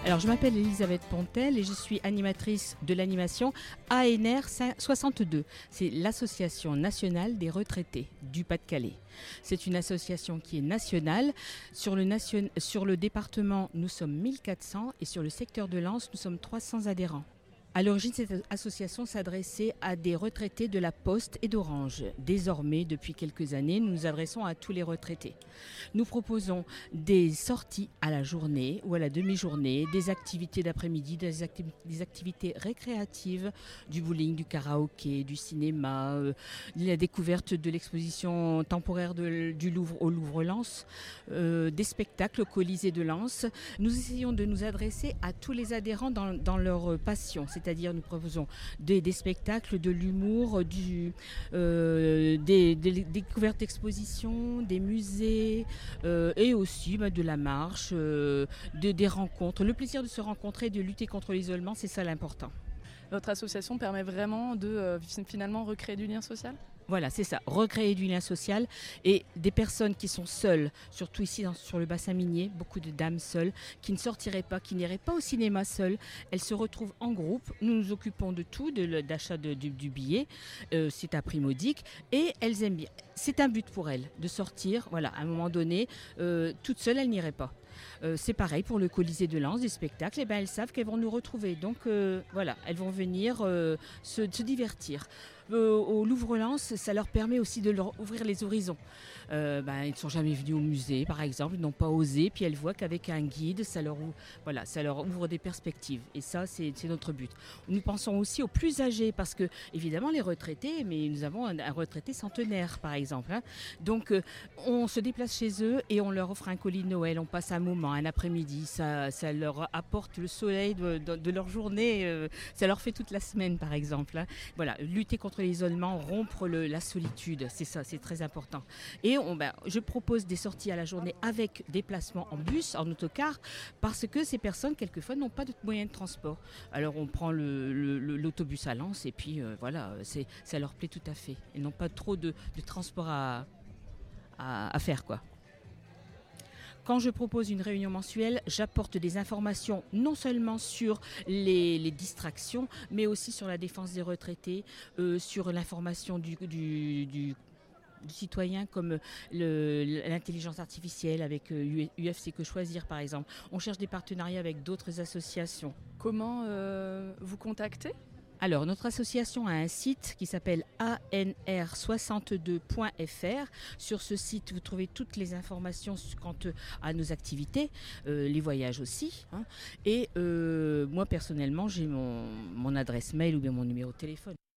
Alors, je m'appelle Elisabeth Pontel et je suis animatrice de l'animation ANR 62. C'est l'Association nationale des retraités du Pas-de-Calais. C'est une association qui est nationale. Sur le département, nous sommes 1400 et sur le secteur de Lens, nous sommes 300 adhérents. À l'origine, cette association s'adressait à des retraités de la Poste et d'Orange. Désormais, depuis quelques années, nous nous adressons à tous les retraités. Nous proposons des sorties à la journée ou à la demi-journée, des activités d'après-midi, des activités récréatives, du bowling, du karaoké, du cinéma, la découverte de l'exposition temporaire du Louvre au Louvre-Lens, des spectacles au Colisée de Lens. Nous essayons de nous adresser à tous les adhérents dans leur passion. C'est-à-dire nous proposons des spectacles, de l'humour, des découvertes d'expositions, des musées et aussi de la marche, des rencontres. Le plaisir de se rencontrer, de lutter contre l'isolement, c'est ça l'important. Votre association permet vraiment de finalement recréer du lien social ? Voilà, c'est ça, recréer du lien social et des personnes qui sont seules, surtout ici sur le bassin minier, beaucoup de dames seules, qui ne sortiraient pas, qui n'iraient pas au cinéma seules. Elles se retrouvent en groupe, nous nous occupons de tout, d'achat du billet, c'est à prix modique et elles aiment bien. C'est un but pour elles de sortir, voilà, à un moment donné, toutes seules, elles n'iraient pas. C'est pareil pour le Colisée de Lens, des spectacles, elles savent qu'elles vont nous retrouver. Donc voilà, elles vont venir se divertir. Au Louvre-Lens, ça leur permet aussi de leur ouvrir les horizons. Ils ne sont jamais venus au musée, par exemple, ils n'ont pas osé, puis elles voient qu'avec un guide, ça leur ouvre des perspectives. Et ça, c'est notre but. Nous pensons aussi aux plus âgés, parce que, évidemment, les retraités, mais nous avons un retraité centenaire, par exemple. Donc, on se déplace chez eux et on leur offre un colis de Noël. On passe un moment, un après-midi. Ça leur apporte le soleil de leur journée. Ça leur fait toute la semaine, par exemple. Voilà, lutter contre l'isolement, rompre la solitude, c'est ça, c'est très important. Et je propose des sorties à la journée avec déplacement en bus, en autocar, parce que ces personnes, quelquefois, n'ont pas de moyen de transport. Alors on prend l'autobus à Lens et puis voilà, ça leur plaît tout à fait. Ils n'ont pas trop de transport à faire, quoi. Quand je propose une réunion mensuelle, j'apporte des informations non seulement sur les distractions, mais aussi sur la défense des retraités, sur l'information du citoyen comme l'intelligence artificielle avec UFC Que Choisir par exemple. On cherche des partenariats avec d'autres associations. Comment vous contactez ? Alors, notre association a un site qui s'appelle anr62.fr. Sur ce site, vous trouvez toutes les informations quant à nos activités, les voyages aussi. Et moi, personnellement, j'ai mon adresse mail ou bien mon numéro de téléphone.